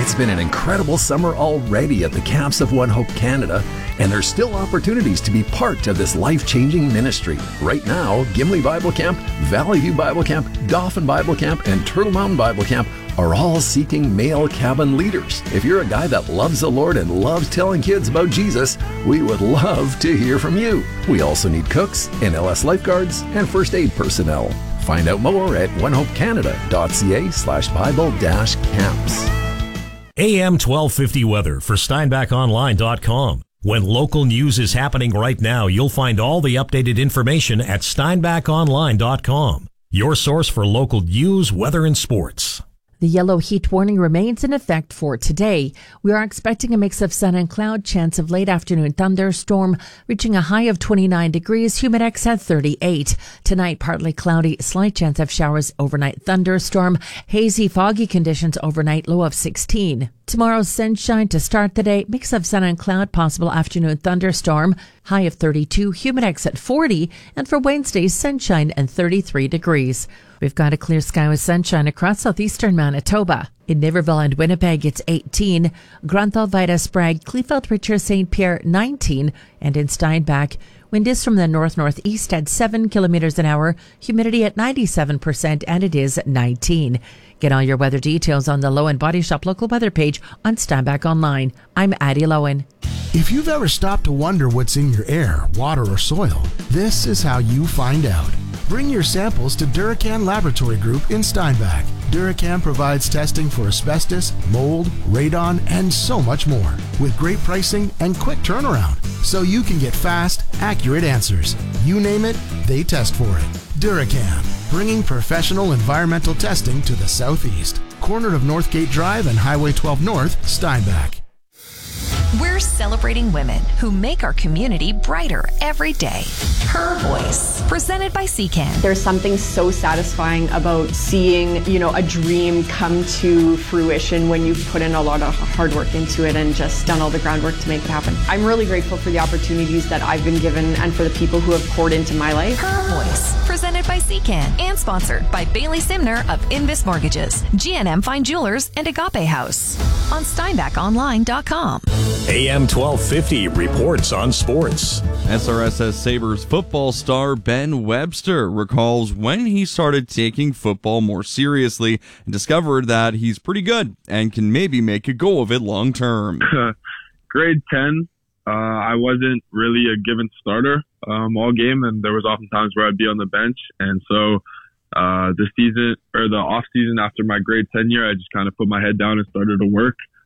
It's been an incredible summer already at the camps of One Hope Canada, and there's still opportunities to be part of this life-changing ministry. Right now, Gimli Bible Camp, Valley View Bible Camp, Dauphin Bible Camp, and Turtle Mountain Bible Camp are all seeking male cabin leaders. If you're a guy that loves the Lord and loves telling kids about Jesus, we would love to hear from you. We also need cooks, NLS lifeguards, and first aid personnel. Find out more at onehopecanada.ca/Bible-camps. AM 1250 weather for SteinbachOnline.com. When local news is happening right now, you'll find all the updated information at SteinbachOnline.com. Your source for local news, weather, and sports. The yellow heat warning remains in effect for today. We are expecting a mix of sun and cloud, chance of late afternoon thunderstorm, reaching a high of 29 degrees, humidex at 38. Tonight, partly cloudy, slight chance of showers, overnight thunderstorm, hazy, foggy conditions overnight, low of 16. Tomorrow, sunshine to start the day, mix of sun and cloud, possible afternoon thunderstorm, high of 32, humidex at 40, and for Wednesday, sunshine and 33 degrees. We've got a clear sky with sunshine across southeastern Manitoba. In Niverville and Winnipeg, it's 18. Grunthal, Vida, Sprague, Kleefeld, Richer, St. Pierre, 19. And in Steinbach, wind is from the north-northeast at 7 kilometers an hour, humidity at 97%, and it is 19. Get all your weather details on the Lowen Body Shop local weather page on Steinbach Online. I'm Addie Lowen. If you've ever stopped to wonder what's in your air, water, or soil, this is how you find out. Bring your samples to Duracan Laboratory Group in Steinbach. Duracan provides testing for asbestos, mold, radon, and so much more, with great pricing and quick turnaround, so you can get fast, accurate answers. You name it, they test for it. Duracan, bringing professional environmental testing to the Southeast. Corner of Northgate Drive and Highway 12 North, Steinbach. We're celebrating women who make our community brighter every day. Her Voice, presented by CCAN. There's something so satisfying about seeing, a dream come to fruition when you've put in a lot of hard work into it and just done all the groundwork to make it happen. I'm really grateful for the opportunities that I've been given and for the people who have poured into my life. Her Voice, presented by CCAN and sponsored by Bailey Simner of Invis Mortgages, GNM Fine Jewelers, and Agape House on SteinbachOnline.com. AM 1250 reports on sports. SRSS Sabres football star Ben Webster recalls when he started taking football more seriously and discovered that he's pretty good and can maybe make a go of it long term. Grade 10, I wasn't really a given starter all game, and there was often times where I'd be on the bench. And so the off season after my grade 10 year, I just kind of put my head down and started to work.